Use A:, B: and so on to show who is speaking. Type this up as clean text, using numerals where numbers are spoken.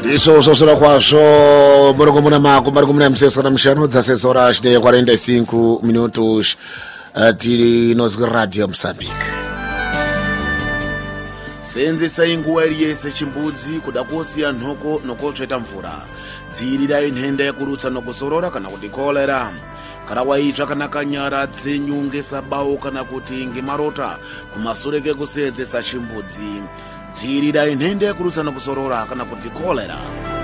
A: Isso sono quaso Borgomuna Marco Margomuna Msesora Mshano Zasesora de 45 minutos tiri nos Radio Moçambique. Senzesa inguwa yese chimbudzi kudakosia nhoko nokotsveta mvura dzirira inhenda yakurutsa nokusorora kana kuti kolera kana waitsva kana kanyara dzenyunge sabau kana kuti ngemarota kumasure kekusenzesa chimbudzi dzirira inhenda yakurutsa nokusorora kana kuti kolera.